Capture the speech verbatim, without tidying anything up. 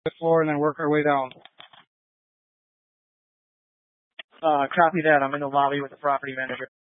the floor and then work our way down. Uh, copy that. I'm in the lobby with the property manager.